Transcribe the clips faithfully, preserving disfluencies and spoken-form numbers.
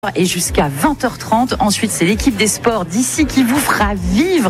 Et jusqu'à vingt heures trente, ensuite c'est l'équipe des sports d'ici qui vous fera vivre,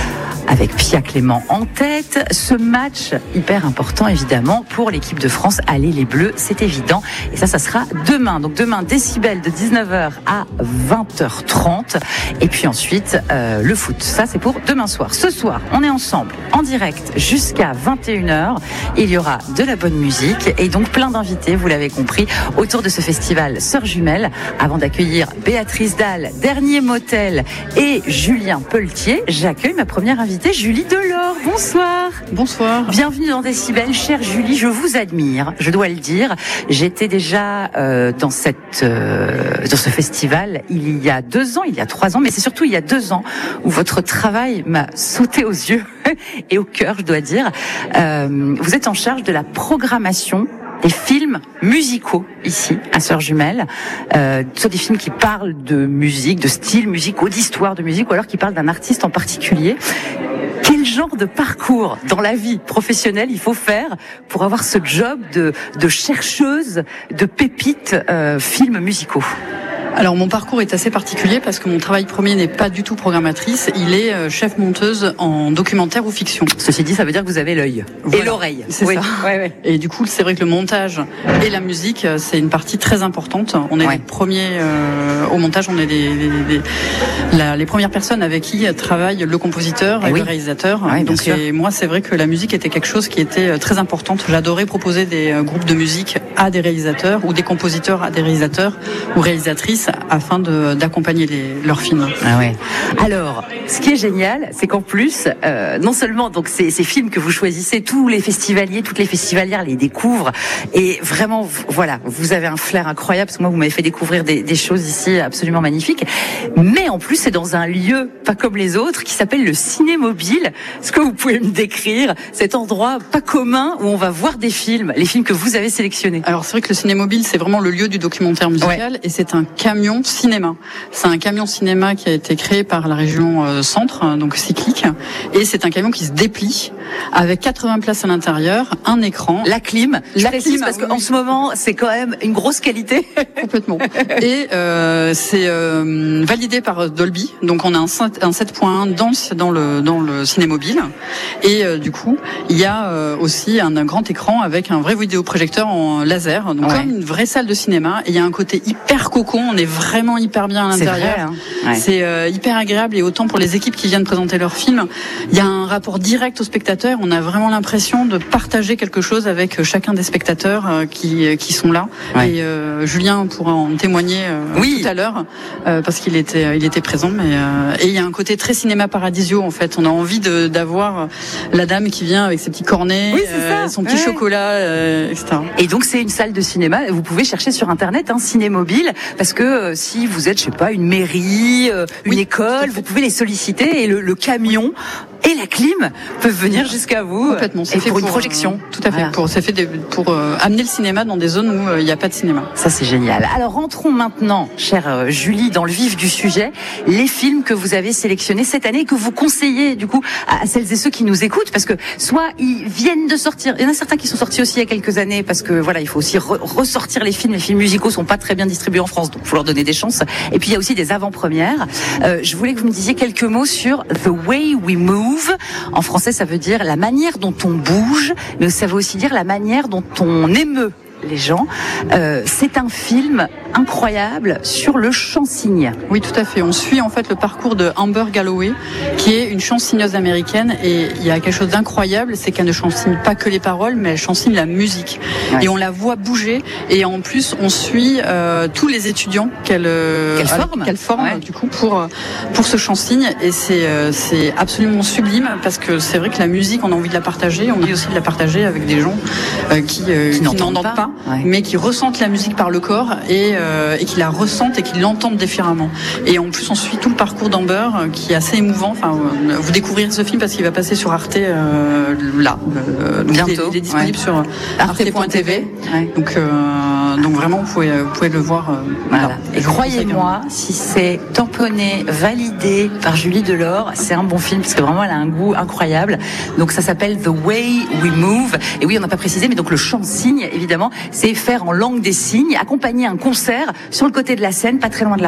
avec Pia Clément en tête, ce match hyper important évidemment pour l'équipe de France. Allez les Bleus, c'est évident. Et ça, ça sera demain. Donc demain, Décibel de dix-neuf heures à vingt heures trente. Et puis ensuite, euh, le foot. Ça, c'est pour demain soir. Ce soir, on est ensemble, en direct, jusqu'à vingt et une heures. Il y aura de la bonne musique et donc plein d'invités, vous l'avez compris, autour de ce festival Sœurs Jumelles. Avant d'accueillir Béatrice Dalle, Dernier Motel et Julien Pelletier, j'accueille ma première invitée, Julie Delors. Bonsoir. Bonsoir. Bienvenue dans Décibel. Chère Julie, je vous admire, je dois le dire. J'étais déjà euh, dans cette euh, dans ce festival il y a deux ans, il y a trois ans, mais c'est surtout il y a deux ans où votre travail m'a sauté aux yeux et au cœur, je dois dire. Euh, vous êtes en charge de la programmation des films musicaux ici à Sœurs Jumelles, euh, soit des films qui parlent de musique, de style musicaux, d'histoire de musique, ou alors qui parlent d'un artiste en particulier. Quel genre de parcours dans la vie professionnelle il faut faire pour avoir ce job de, de chercheuse de pépites euh, films musicaux ? Alors mon parcours est assez particulier parce que mon travail premier n'est pas du tout programmatrice, il est chef monteuse en documentaire ou fiction. Ceci dit, ça veut dire que vous avez l'œil voilà. Et l'oreille. C'est oui. ça. Ouais, ouais. Et du coup, c'est vrai que le montage et la musique, c'est une partie très importante. On est ouais. les premiers euh, au montage, on est les, les, les, la, les premières personnes avec qui travaille le compositeur et, et oui. le réalisateur. Ouais, Donc et moi, c'est vrai que la musique était quelque chose qui était très importante. J'adorais proposer des groupes de musique à des réalisateurs ou des compositeurs à des réalisateurs ou réalisatrices afin de, d'accompagner les, leurs films. Ah ouais. Alors, ce qui est génial, c'est qu'en plus, euh, non seulement donc ces, ces films que vous choisissez, tous les festivaliers, toutes les festivalières les découvrent, et vraiment, voilà, vous avez un flair incroyable, parce que moi, vous m'avez fait découvrir des, des choses ici absolument magnifiques. Mais en plus, c'est dans un lieu pas comme les autres, qui s'appelle le Cinémobile. Est-ce que vous pouvez me décrire cet endroit pas commun où on va voir des films, les films que vous avez sélectionnés? Alors, c'est vrai que le Cinémobile, c'est vraiment le lieu du documentaire musical, ouais. et c'est un camion cinéma. C'est un camion cinéma qui a été créé par la région euh, Centre, donc cyclique, et c'est un camion qui se déplie avec quatre-vingts places à l'intérieur, un écran, la clim, la clim parce qu'en oui. ce moment c'est quand même une grosse qualité. Complètement. Et euh, c'est euh, validé par Dolby, donc on a un, un sept point un dans, dans le dans le Cinémobile, et euh, du coup il y a euh, aussi un, un grand écran avec un vrai vidéoprojecteur en laser, donc ouais. comme une vraie salle de cinéma. Et il y a un côté hyper cocon. On est vraiment hyper bien à l'intérieur. C'est, vrai, hein. ouais. c'est euh, hyper agréable, et autant pour les équipes qui viennent présenter leurs films, il y a un rapport direct aux spectateurs. On a vraiment l'impression de partager quelque chose avec chacun des spectateurs euh, qui qui sont là. Ouais. Et euh, Julien pourra en témoigner euh, oui. tout à l'heure euh, parce qu'il était il était présent. Mais euh, et il y a un côté très cinéma paradisio en fait. On a envie de d'avoir la dame qui vient avec ses petits cornets, oui, euh, son petit ouais. chocolat, euh, et cetera. Et donc c'est une salle de cinéma. Vous pouvez chercher sur internet un hein, Cinémobile, parce que euh, si vous êtes, je sais pas, une mairie, euh, une oui, école, vous pouvez les solliciter, et le, le camion et la clim peuvent venir jusqu'à vous. Complètement. C'est et fait pour, pour une projection. Euh, tout à fait. Voilà. Pour, c'est fait des, pour euh, amener le cinéma dans des zones où il euh, n'y a pas de cinéma. Ça, c'est génial. Alors, rentrons maintenant, chère euh, Julie, dans le vif du sujet. Les films que vous avez sélectionnés cette année, que vous conseillez, du coup, à, à celles et ceux qui nous écoutent, parce que soit ils viennent de sortir, il y en a certains qui sont sortis aussi il y a quelques années, parce que voilà, il faut aussi re- ressortir les films. Les films musicaux sont pas très bien distribués en France, donc il faut leur donner des chances. Et puis, il y a aussi des avant-premières. Euh, je voulais que vous me disiez quelques mots sur The Way We Move. En français, ça veut dire la manière dont on bouge, mais ça veut aussi dire la manière dont on émeut les gens. Euh, c'est un film incroyable sur le chant-cygne. Oui, tout à fait. On suit en fait le parcours de Amber Galloway, qui est une chansigneuse américaine, et il y a quelque chose d'incroyable, c'est qu'elle ne chansigne pas que les paroles, mais elle chansigne la musique. Ouais. Et on la voit bouger, et en plus on suit euh, tous les étudiants qu'elle euh, qu'elle forme, qu'elle forme ouais. du coup pour pour ce chant-cygne, et c'est euh, c'est absolument sublime, parce que c'est vrai que la musique, on a envie de la partager, on a envie aussi de la partager avec des gens euh, qui, euh, qui, qui n'entendent pas, pas ouais. mais qui ressentent la musique par le corps, et Euh, et qui la ressentent et qui l'entendent différemment. Et en plus, on suit tout le parcours d'Amber, euh, qui est assez émouvant. Enfin, euh, vous découvrirez ce film parce qu'il va passer sur Arte euh, là. Euh, Bientôt. Il est, il est disponible ouais. sur arte point t v. Ouais. Donc, euh, donc vraiment, vous pouvez, vous pouvez le voir. Euh, voilà. Là. Et croyez-moi, si c'est tamponné, validé par Julie Delors, c'est un bon film, parce que vraiment, elle a un goût incroyable. Donc, ça s'appelle The Way We Move. Et oui, on n'a pas précisé, mais donc le chant-cygne, évidemment, c'est faire en langue des signes, accompagner un concert sur le côté de la scène, pas très loin de la